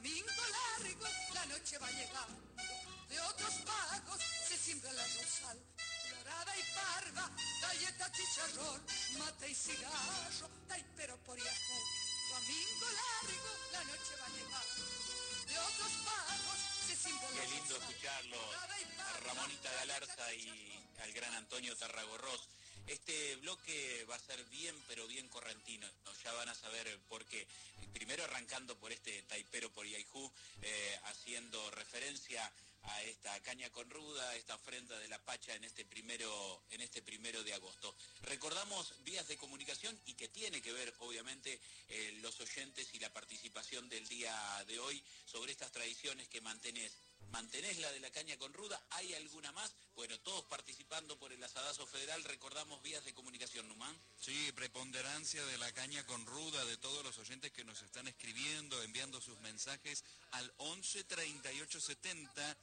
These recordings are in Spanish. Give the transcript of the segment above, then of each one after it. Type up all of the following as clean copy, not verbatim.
Domingo largo, la noche va llegando, de otros pagos se siembra la rosal, dorada y parva, galleta, chicharrón, mate y cigarro, taipero por Yahoo. Domingo largo, la noche va llegando, de otros pagos se siembra la rosal. Qué lindo escucharlo, a Ramonita Galarza y al gran Antonio Tarragorros. Este bloque va a ser bien, pero bien correntino, ya van a saber por qué. Primero arrancando por este taipero por Yahoo, haciendo referencia a esta caña con ruda, esta ofrenda de la Pacha en este primero de agosto. Recordamos vías de comunicación y que tiene que ver, obviamente, los oyentes y la participación del día de hoy sobre estas tradiciones que mantenés. ¿Mantenés la de la caña con ruda? ¿Hay alguna más? Bueno, todos participando por el asadazo federal. Recordamos vías de comunicación, Numán. Sí, preponderancia de la caña con ruda, de todos los oyentes que nos están escribiendo, enviando sus mensajes al 11 38 70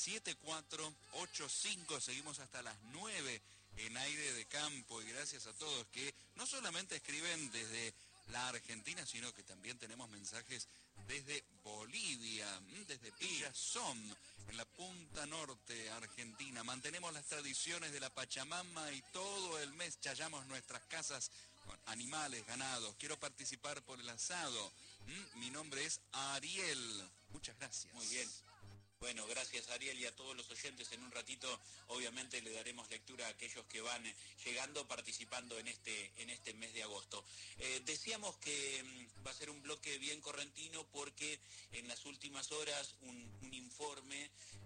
7485. Seguimos hasta las 9 en Aire de Campo, y gracias a todos que no solamente escriben desde la Argentina, sino que también tenemos mensajes desde Bolivia, desde Pillasón, en la punta norte argentina. Mantenemos las tradiciones de la Pachamama y todo el mes chayamos nuestras casas con animales, ganados. Quiero participar por el asado. Mi nombre es Ariel. Muchas gracias. Muy bien. Bueno, gracias Ariel y a todos los oyentes. En un ratito obviamente le daremos lectura a aquellos que van llegando, participando en este mes de agosto. Decíamos que va a ser un bloque bien correntino porque en las últimas horas un informe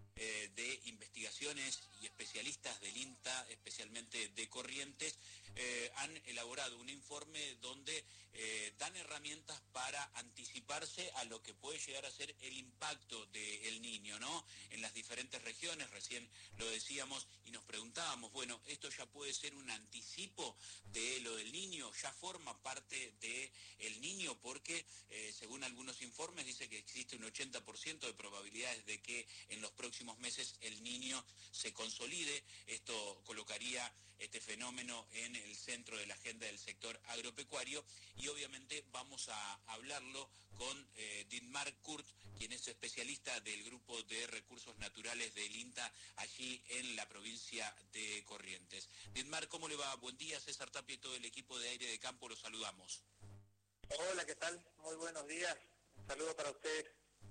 de investigaciones y especialistas del INTA, especialmente de Corrientes, han elaborado un informe donde dan herramientas para anticiparse a lo que puede llegar a ser el impacto del Niño, ¿no? En las diferentes regiones. Recién lo decíamos y nos preguntábamos, bueno, ¿esto ya puede ser un anticipo de lo del Niño? ¿Ya forma parte del Niño? Porque según algunos informes dice que existe un 80% de probabilidades de que en los próximos meses el Niño se consolide. Esto colocaría este fenómeno en el centro de la agenda del sector agropecuario, y obviamente vamos a hablarlo con Dietmar Kurt, quien es especialista del grupo de recursos naturales del INTA allí en la provincia de Corrientes. Dietmar, ¿cómo le va? Buen día. César Tapia y todo el equipo de Aire de Campo los saludamos. Hola, ¿qué tal? Muy buenos días. Un saludo para ustedes.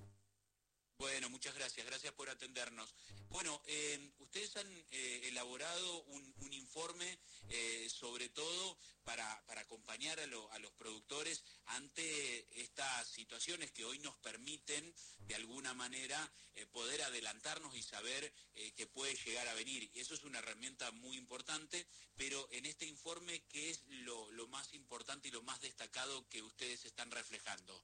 Bueno, muchas gracias. Gracias por atendernos. Bueno, ustedes han elaborado un informe sobre todo para acompañar a los productores ante estas situaciones que hoy nos permiten de alguna manera poder adelantarnos y saber que puede llegar a venir. Y eso es una herramienta muy importante, pero en este informe, ¿qué es lo más importante y lo más destacado que ustedes están reflejando?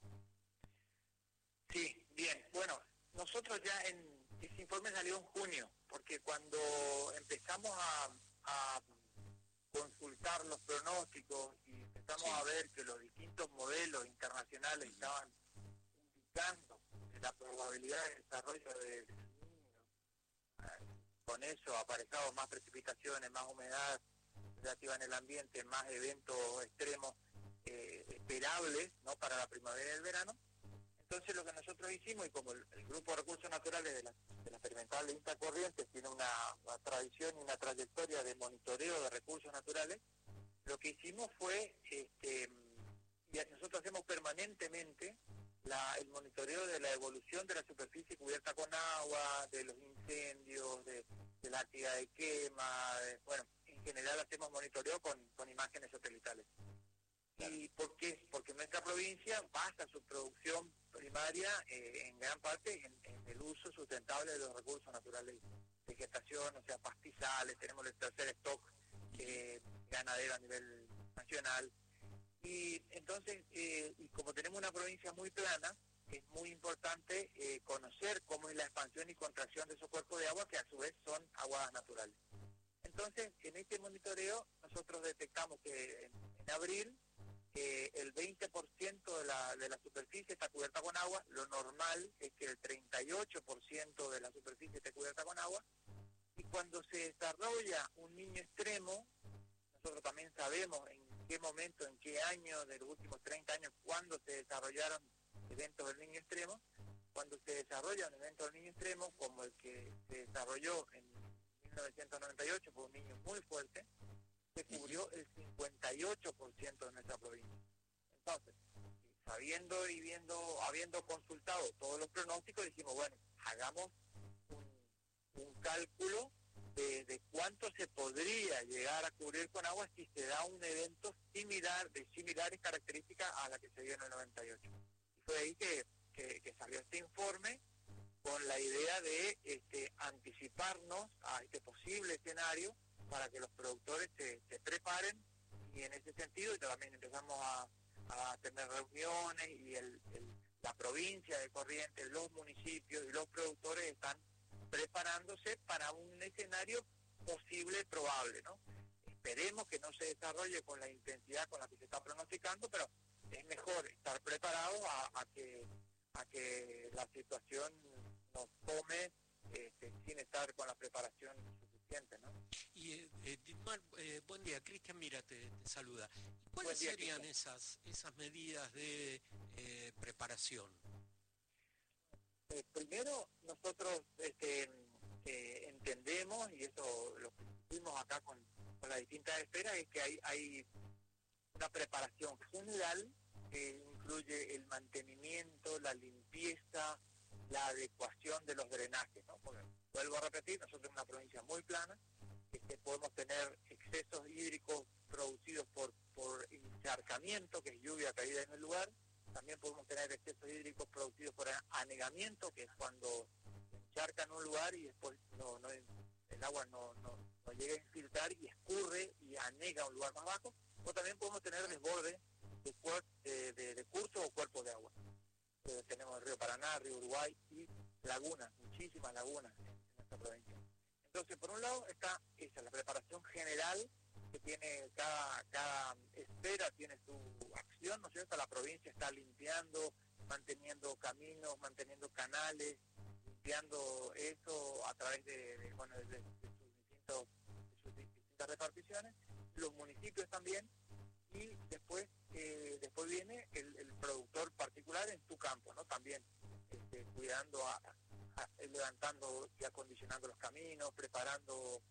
Sí, bien. Bueno, nosotros ya ese informe salió en junio, porque cuando empezamos a consultar los pronósticos y empezamos a ver que los distintos modelos internacionales estaban indicando la probabilidad de desarrollo del niño, con eso aparejado más precipitaciones, más humedad relativa en el ambiente, más eventos extremos esperables, ¿no?, para la primavera y el verano. Entonces lo que nosotros hicimos, y como el Grupo de Recursos Naturales de la Experimental de INTA Corrientes tiene una tradición y una trayectoria de monitoreo de recursos naturales, lo que hicimos fue, y nosotros hacemos permanentemente el monitoreo de la evolución de la superficie cubierta con agua, de los incendios, de la actividad de quema, bueno, en general hacemos monitoreo con imágenes satelitales. ¿Y por qué? Porque nuestra provincia basa su producción primaria en gran parte en el uso sustentable de los recursos naturales, vegetación, o sea, pastizales, tenemos el tercer stock ganadero a nivel nacional, y entonces, y como tenemos una provincia muy plana, es muy importante conocer cómo es la expansión y contracción de esos cuerpos de agua, que a su vez son aguas naturales. Entonces, en este monitoreo nosotros detectamos que en abril el 20% de la superficie está cubierta con agua. Lo normal es que el 38% de la superficie esté cubierta con agua, y cuando se desarrolla un niño extremo, nosotros también sabemos en qué momento, en qué año de los últimos 30 años, cuándo se desarrollaron eventos del niño extremo. cuando se desarrolla un evento del niño extremo, como el que se desarrolló en 1998, fue un niño muy fuerte, se cubrió el 58% de nuestra provincia. Entonces, sabiendo y habiendo consultado todos los pronósticos, dijimos, bueno, hagamos un cálculo de cuánto se podría llegar a cubrir con agua si se da un evento similar, de similares características a la que se dio en el 98. Y fue ahí que salió este informe con la idea de anticiparnos a este posible escenario para que los productores se preparen, y en ese sentido también empezamos a tener reuniones, y la provincia de Corrientes, los municipios y los productores están preparándose para un escenario posible, probable, ¿no? Esperemos que no se desarrolle con la intensidad con la que se está pronosticando, pero es mejor estar preparados a que la situación nos tome sin estar con la preparación suficiente, ¿no? Y Dietmar, buen día, Cristian Mira te saluda. ¿Cuáles serían esas medidas de preparación? Primero, nosotros entendemos, y eso lo que hicimos acá con las distintas esferas, es que hay una preparación general que incluye el mantenimiento, la limpieza, la adecuación de los drenajes, ¿no? Porque, vuelvo a repetir, nosotros en una provincia muy plana, podemos tener excesos hídricos producidos por encharcamiento, que es lluvia caída en el lugar. También podemos tener excesos hídricos producidos por anegamiento, que es cuando se encharca en un lugar y después el agua no llega a infiltrar y escurre y anega un lugar más bajo. O también podemos tener desborde de cursos o cuerpos de agua. Tenemos el río Paraná, río Uruguay y lagunas, muchísimas lagunas en nuestra provincia. Entonces, por un lado está la preparación general que tiene cada esfera, tiene su acción, ¿no es cierto? La provincia está limpiando, manteniendo caminos, manteniendo canales, limpiando eso a través de sus distintas reparticiones, los municipios también, y después viene el productor particular en su campo, ¿no? También cuidando, levantando y acondicionando los caminos, preparando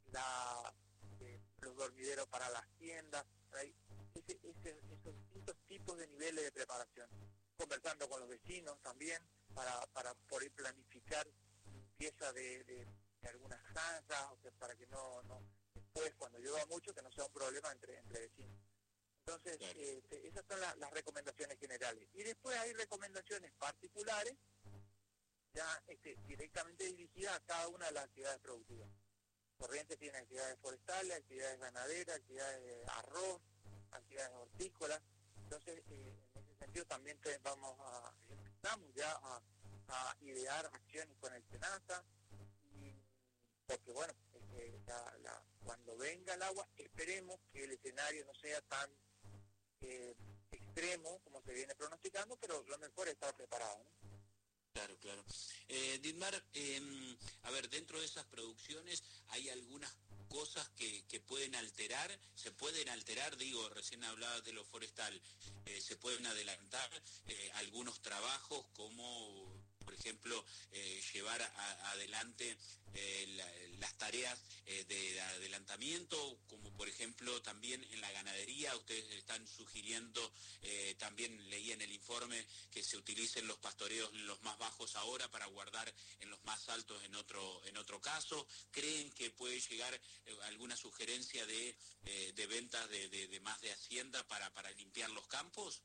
los dormideros para las tiendas. Hay esos distintos tipos de niveles de preparación, conversando con los vecinos también para poder planificar limpieza de algunas zanjas, o sea, para que no después, cuando llueva mucho, que no sea un problema entre vecinos. Entonces, esas son las recomendaciones generales. Y después hay recomendaciones particulares, ya directamente dirigidas a cada una de las actividades productivas. Corrientes tiene actividades forestales, actividades ganaderas, actividades de arroz, actividades hortícolas. Entonces, en ese sentido también empezamos ya a idear acciones con el SENASA, porque bueno, cuando venga el agua, esperemos que el escenario no sea tan extremo como se viene pronosticando, pero lo mejor es estar preparado, ¿no? Claro. Dietmar, a ver, dentro de esas producciones hay algunas cosas que pueden alterar, se pueden alterar, digo, recién hablabas de lo forestal, se pueden adelantar algunos trabajos como, por ejemplo, llevar adelante las tareas de adelantamiento, como por ejemplo también en la ganadería. Ustedes están sugiriendo, también leí en el informe, que se utilicen los pastoreos en los más bajos ahora para guardar en los más altos en otro caso. ¿Creen que puede llegar alguna sugerencia de ventas de más de hacienda para limpiar los campos?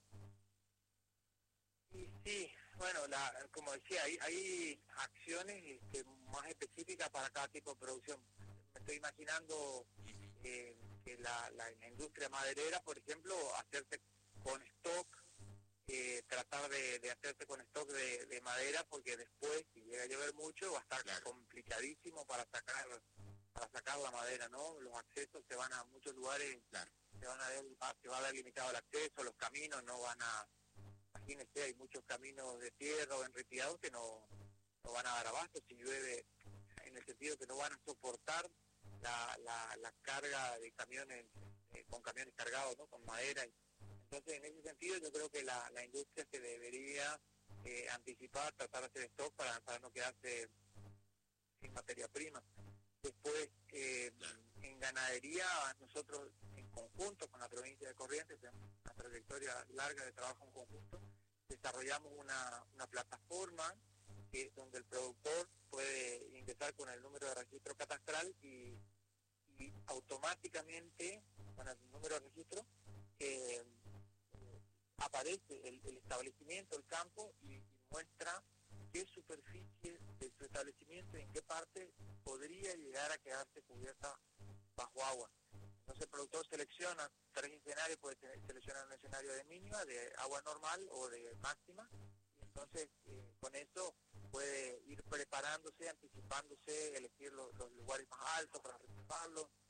Sí, bueno, como decía, hay acciones más específicas para cada tipo de producción. Me estoy imaginando que la industria maderera, por ejemplo, hacerse con stock, tratar de hacerse con stock de madera, porque después, si llega a llover mucho, va a estar complicadísimo para sacar la madera, ¿no? Los accesos se van a muchos lugares, se va a ver limitado el acceso, los caminos no van a... Imagínense, hay muchos caminos de tierra o enriqueados que no van a dar abasto si llueve, en el sentido que no van a soportar la carga de camiones, con camiones cargados, ¿no? Con madera. Entonces, en ese sentido, yo creo que la industria se debería anticipar, tratar de hacer stock para no quedarse sin materia prima. Después, en ganadería, nosotros en conjunto con la provincia de Corrientes, tenemos una trayectoria larga de trabajo en conjunto, desarrollamos una plataforma donde el productor puede ingresar con el número de registro catastral y automáticamente con el número de registro aparece el establecimiento, el campo, y muestra qué superficie de su establecimiento y en qué parte podría llegar a quedarse cubierta bajo agua. Entonces el productor selecciona 3 escenarios, puede seleccionar un escenario de mínima, de agua normal o de máxima, y entonces con eso puede ir preparándose, anticipándose, elegir los lugares más altos para reservarlos,